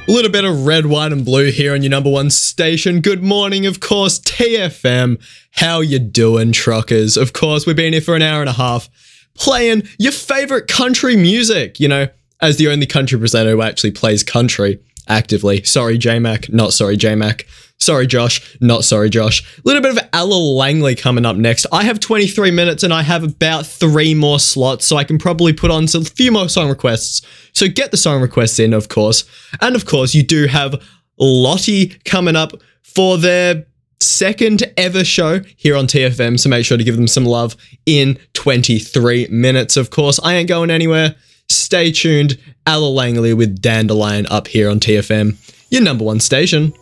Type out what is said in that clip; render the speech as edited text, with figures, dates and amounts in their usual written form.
A little bit of red, white, and blue here on your number one station. Good morning, of course, TFM. How you doing, truckers? Of course, we've been here for an hour and a half playing your favorite country music, you know, as the only country presenter who actually plays country actively. Sorry, J-Mac. Not sorry, J-Mac. Sorry, Josh. Not sorry, Josh. A little bit of Ella Langley coming up next. I have 23 minutes and I have about 3 more slots, so I can probably put on a few more song requests. So get the song requests in, of course. And of course, you do have Lottie coming up for their second ever show here on TFM, so make sure to give them some love in 23 minutes, of course. I ain't going anywhere. Stay tuned. Ella Langley with Dandelion up here on TFM, your number one station.